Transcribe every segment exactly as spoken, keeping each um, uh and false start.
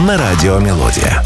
на радио «Мелодия».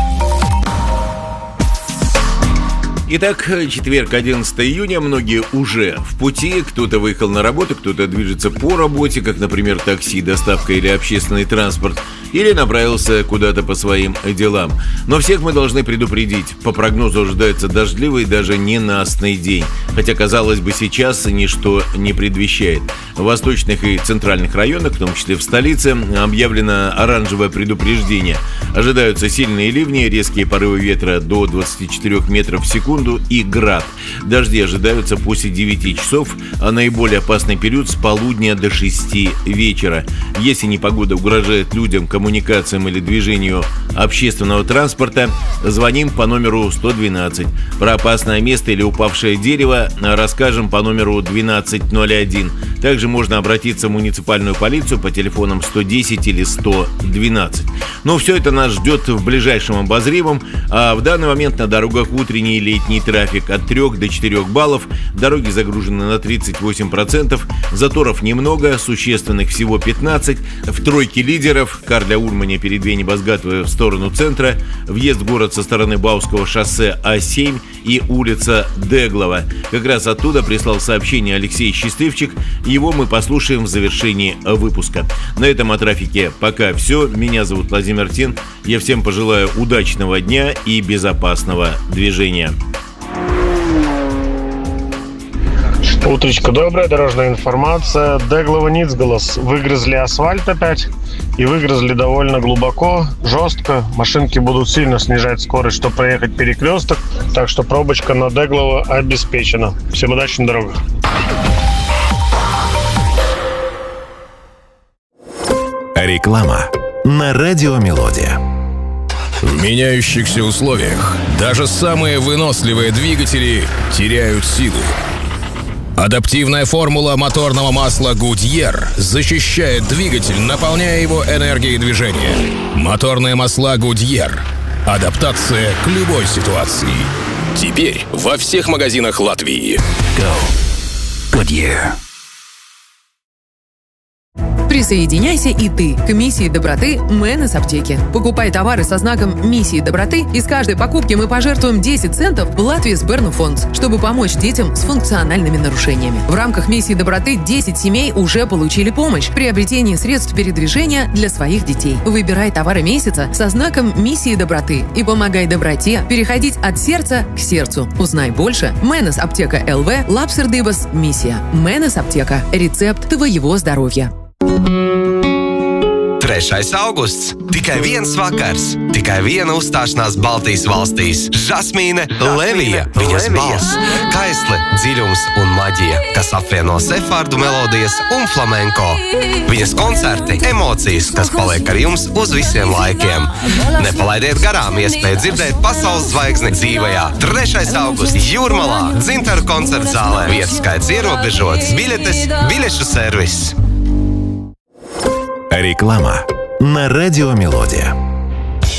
Итак, четверг, одиннадцатого июня, многие уже в пути, кто-то выехал на работу, кто-то движется по работе, как, например, такси, доставка или общественный транспорт, или направился куда-то по своим делам. Но всех мы должны предупредить, по прогнозу ожидается дождливый, даже ненастный день, хотя, казалось бы, сейчас ничто не предвещает. В восточных и центральных районах, в том числе в столице, объявлено оранжевое предупреждение. Ожидаются сильные ливни, резкие порывы ветра до двадцати четырёх метров в секунду и град. Дожди ожидаются после девяти часов, а наиболее опасный период с полудня до шести вечера. Если непогода угрожает людям, коммуникациям или движению общественного транспорта, звоним по номеру сто двенадцать. Про опасное место или упавшее дерево расскажем по номеру двенадцать ноль один. Также можно обратиться в муниципальную полицию по телефонам сто десять или сто двенадцать. Но все это нас ждет в ближайшем обозримом, а в данный момент на дорогах утренний и летний трафик от трёх до четырёх баллов, дороги загружены на тридцать восемь процентов, заторов немного, существенных всего пятнадцать, в тройке лидеров Карля-Урмане перед Небозгатовой в сторону центра, въезд в город со стороны Бауского шоссе А семь и улица Деглова. Как раз оттуда прислал сообщение Алексей Счастливчик, его мы послушаем в завершении выпуска. На этом о трафике пока все. Меня зовут Владимир Тин. Я всем пожелаю удачного дня и безопасного движения. Утречка добрая, дорожная информация. Деглово-Ницгалас выгрызли асфальт опять. И выгрызли довольно глубоко, жестко. Машинки будут сильно снижать скорость, чтобы проехать перекресток. Так что пробочка на Деглово обеспечена. Всем удачи на дорогах. Реклама на радио «Мелодия». В меняющихся условиях даже самые выносливые двигатели теряют силу. Адаптивная формула моторного масла Goodyear защищает двигатель, наполняя его энергией движения. Моторные масла Goodyear. Адаптация к любой ситуации. Теперь во всех магазинах Латвии. Go Goodyear. Присоединяйся и ты к миссии доброты Мэнес Аптеки. Покупай товары со знаком миссии доброты, и с каждой покупки мы пожертвуем десять центов в Латвии Сберну фондс, чтобы помочь детям с функциональными нарушениями. В рамках миссии доброты десять семей уже получили помощь в приобретении средств передвижения для своих детей. Выбирай товары месяца со знаком миссии доброты и помогай доброте переходить от сердца к сердцу. Узнай больше. Мэнес Аптека ЛВ, Лапсердыбас, миссия. Мэнес Аптека. Рецепт твоего здоровья. trešais augusts. Tikai viens vakars. Tikai viena uzstāšanās Baltijas valstīs. Žasmīne Levija. Viņas balss, kaisle, dziļums un maģija, kas apvieno sefārdu melodijas un flamenko. Viņas koncerti, emocijas, kas paliek ar jums uz visiem laikiem. Nepalaidiet garām iespēju dzirdēt pasaules zvaigzni dzīvajā. trešais augusts Jūrmalā, Dzintaru koncerta zālē. Vietu skaits ierobežots. Biļetes, biļešu servis. Реклама на радио «Мелодия».